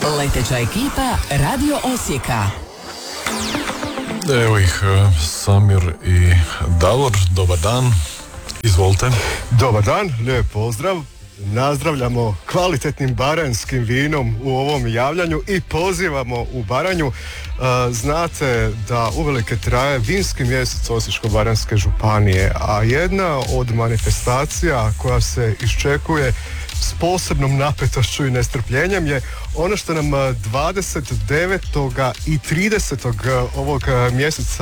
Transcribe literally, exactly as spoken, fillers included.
Leteća ekipa Radio Osijeka. Evo ih, Samir i Davor, dobar dan, izvolite. Dobar dan, lijep pozdrav. Nazdravljamo kvalitetnim baranjskim vinom u ovom javljanju i pozivamo u Baranju. Znate da uvelike traje vinski mjesec Osječko-baranjske županije, a jedna od manifestacija koja se iščekuje s posebnom napetošću i nestrpljenjem je ono što nam dvadeset devetog i tridesetog ovog mjeseca